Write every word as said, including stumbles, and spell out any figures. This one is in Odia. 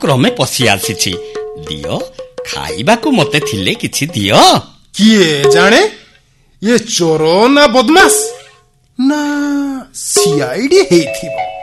କ୍ରମେ ପଶି ଆସିଛି। ଦିଅ, ଖାଇବାକୁ ମତେ ଥିଲେ କିଛି ଦିଅ। କିଏ ଜାଣେ, ଇଏ ଚୋର ନା ବଦମାସ ନା ସିଆଇଡି ହେଇଥିବ।